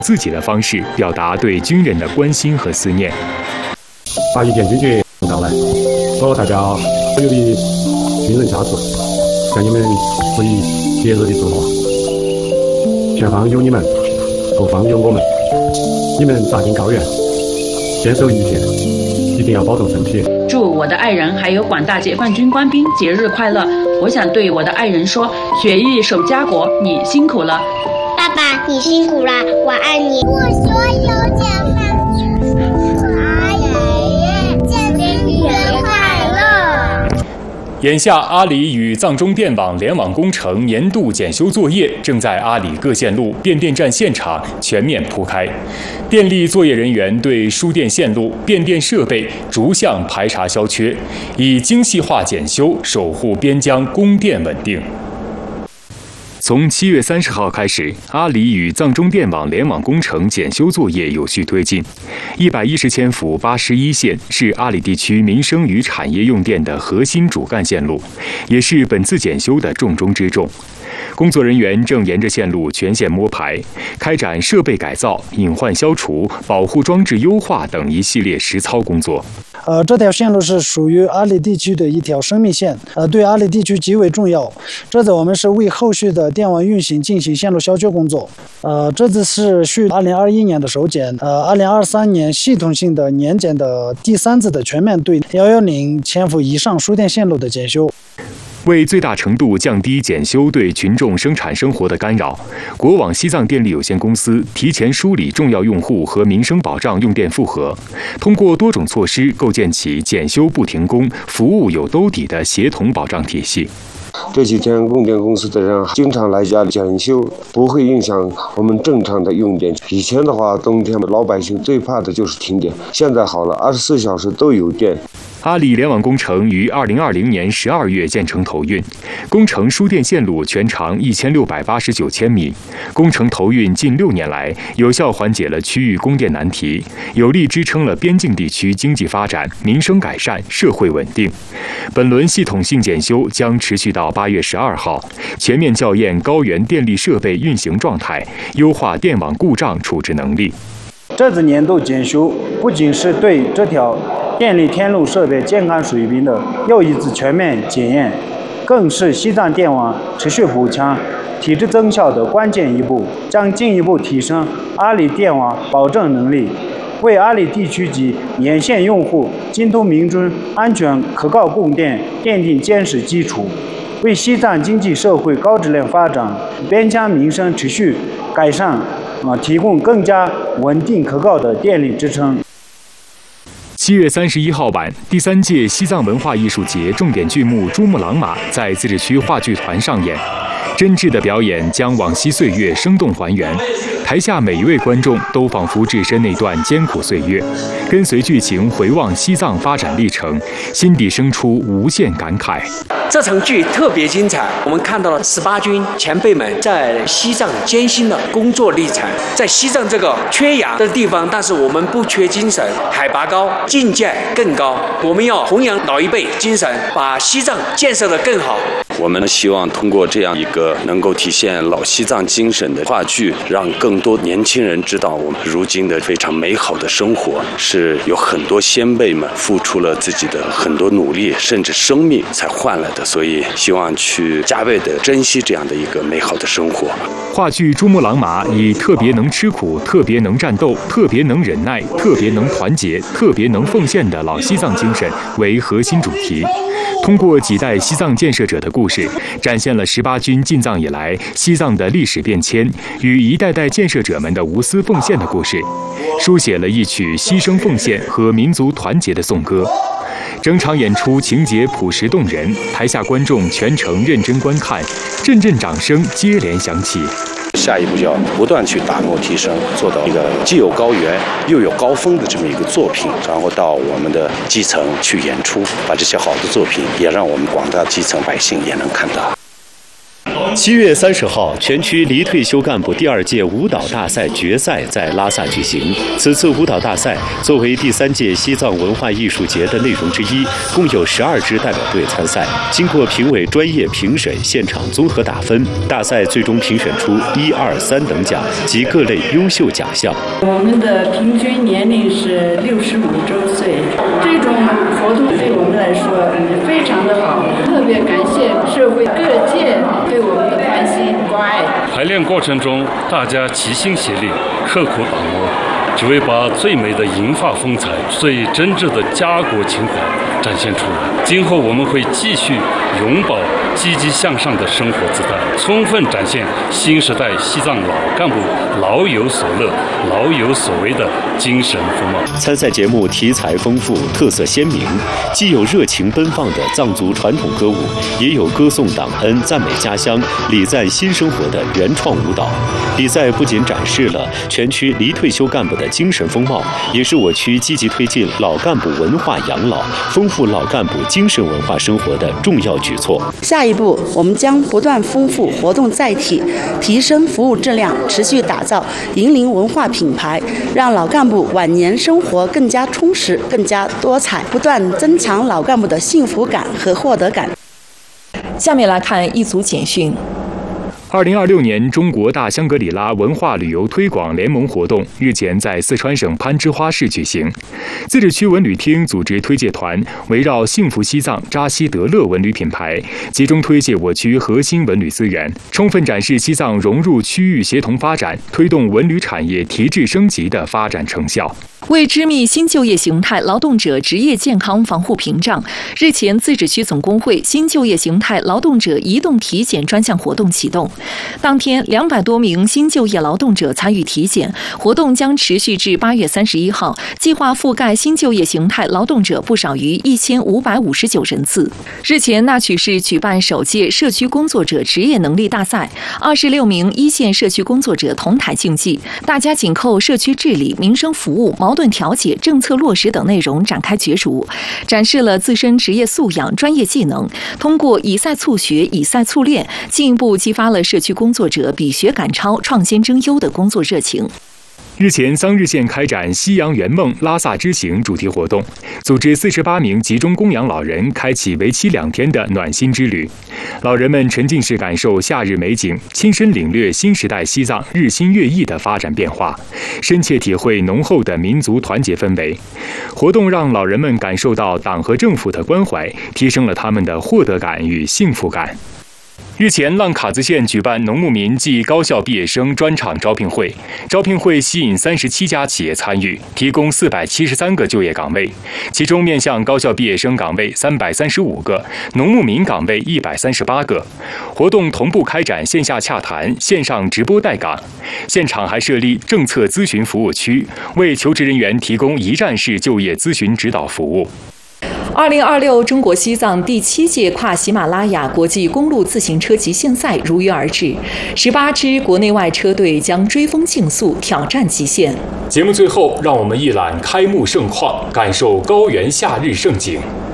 自己的方式表达对军人的关心和思念。 81天军节到来，所有代表所有的军人家属，向你们致以节日的祝贺。前方有你们，后方有我们。你们扎进高原，坚守一线，一定要保重身体。 祝我的爱人还有广大解放军官兵节日快乐！我想对我的爱人说：雪域守家国，你辛苦了。 爸爸，你辛苦了，我爱你。我所有解放军阿姨，节日快乐！ 眼下，阿里与藏中电网联网工程年度检修作业正在阿里各线路变电站现场全面铺开。电力作业人员对输电线路、变电设备逐项排查消缺，以精细化检修守护边疆供电稳定。从7月30号开始，阿里与藏中电网联网工程检修作业有序推进。110千伏81线是阿里地区民生与产业用电的核心主干线路，也是本次检修的重中之重。工作人员正沿着线路全线摸排，开展设备改造、隐患消除、保护装置优化等一系列实操工作。 这条线路是属于阿里地区的一条生命线，对阿里地区极为重要。这次我们是为后续的电网运行进行线路消缺工作。这次是续2021年的首检，2023年系统性的年检的第3次的全面对110千伏以上输电线路的检修。 为最大程度降低检修对群众生产生活的干扰，国网西藏电力有限公司提前梳理重要用户和民生保障用电负荷，通过多种措施构建起检修不停工、服务有兜底的协同保障体系。 这几天供电公司的人经常来家里检修，不会影响我们正常的用电。以前的话，冬天老百姓最怕的就是停电，现在好了，24小时都有电。 阿里联网工程于2020年12月建成投运，工程输电线路全长1689千米。工程投运近6年来，有效缓解了区域供电难题，有力支撑了边境地区经济发展、民生改善、社会稳定。本轮系统性检修将持续到8月12号，全面校验高原电力设备运行状态，优化电网故障处置能力。 这次年度检修不仅是对这条电力天路设备健康水平的又一次全面检验，更是西藏电网持续补强体制增效的关键一步，将进一步提升阿里电网保证能力，为阿里地区及沿线用户精通民众安全可靠供电奠定坚实基础，为西藏经济社会高质量发展、边疆民生持续改善提供更加稳定可靠的电力支撑。 7月31号晚，第3届西藏文化艺术节重点剧目《珠穆朗玛》在自治区话剧团上演，真挚的表演将往昔岁月生动还原，台下每一位观众都仿佛置身那段艰苦岁月，跟随剧情回望西藏发展历程，心底生出无限感慨。 这场剧特别精彩，我们看到了18军前辈们在西藏艰辛的工作历程。在西藏这个缺氧的地方，但是我们不缺精神，海拔高，境界更高。我们要弘扬老一辈精神，把西藏建设得更好。 我们希望通过这样一个能够体现老西藏精神的话剧，让更多年轻人知道我们如今的非常美好的生活是有很多先辈们付出了自己的很多努力，甚至生命才换来的。所以希望去加倍的珍惜这样的一个美好的生活。 话剧《珠穆朗玛》以特别能吃苦、特别能战斗、特别能忍耐、特别能团结、特别能奉献的老西藏精神为核心主题，通过几代西藏建设者的故事，展现了18军进藏以来西藏的历史变迁与一代代建设者们的无私奉献的故事，书写了一曲牺牲奉献和民族团结的颂歌。整场演出情节朴实动人，台下观众全程认真观看，阵阵掌声接连响起。 下一步就要不断去打磨提升，做到一个既有高原又有高峰的这么一个作品，然后到我们的基层去演出，把这些好的作品也让我们广大基层百姓也能看到。 7月30号，全区离退休干部第2届舞蹈大赛决赛在拉萨举行。此次舞蹈大赛作为第3届西藏文化艺术节的内容之一，共有12支代表队参赛。经过评委专业评审，现场综合打分，大赛最终评选出1、2、3等奖及各类优秀奖项。 我们的平均年龄是65周岁，这种活动对我们来说非常的好，特别感谢社会各界对我们的关心关爱。 排练过程中，大家齐心协力，刻苦打磨，只为把最美的银发风采、最真挚的家国情怀展现出来。今后我们会继续永葆积极向上的生活姿态，充分展现新时代西藏老干部老有所乐、老有所为的精神风貌。 参赛节目题材丰富，特色鲜明，既有热情奔放的藏族传统歌舞，也有歌颂党恩、赞美家乡、礼赞新生活的原创舞蹈。比赛不仅展示了全区离退休干部的精神风貌，也是我区积极推进老干部文化养老、丰富老干部精神文化生活的重要举措。 下一步，我们将不断丰富活动载体，提升服务质量，持续打造引领文化品牌，让老干部晚年生活更加充实、更加多彩，不断增强老干部的幸福感和获得感。 下面来看一组简讯。 2026年中国大香格里拉文化旅游推广联盟活动日前在四川省攀枝花市举行。自治区文旅厅组织推介团，围绕幸福西藏扎西德勒文旅品牌，集中推介我区核心文旅资源，充分展示西藏融入区域协同发展、推动文旅产业提质升级的发展成效。 为织密新就业形态劳动者职业健康防护屏障，日前自治区总工会新就业形态劳动者移动体检专项活动启动。当天，200多名新就业劳动者参与体检，活动将持续至8月31号，计划覆盖新就业形态劳动者不少于1559人次。日前，那曲市举办首届社区工作者职业能力大赛，26名一线社区工作者同台竞技，大家紧扣社区治理、民生服务、矛盾调解、政策落实等内容展开角逐，展示了自身职业素养、专业技能。通过以赛促学、以赛促练，进一步激发了社区工作者比学赶超、创新争优的工作热情。 日前，桑日县开展夕阳圆梦拉萨之行主题活动，组织48名集中供养老人开启为期2天的暖心之旅。老人们沉浸式感受夏日美景，亲身领略新时代西藏日新月异的发展变化，深切体会浓厚的民族团结氛围。活动让老人们感受到党和政府的关怀，提升了他们的获得感与幸福感。日前，浪卡子县举办农牧民暨高校毕业生专场招聘会，招聘会吸引37家企业参与，提供473个就业岗位，其中面向高校毕业生岗位335个，农牧民岗位138个。活动同步开展线下洽谈、线上直播带岗，现场还设立政策咨询服务区，为求职人员提供一站式就业咨询指导服务。 2026中国西藏第7届跨喜马拉雅国际公路自行车极限赛如约而至，18支国内外车队将追风竞速，挑战极限。 节目最后，让我们一览开幕盛况，感受高原夏日盛景。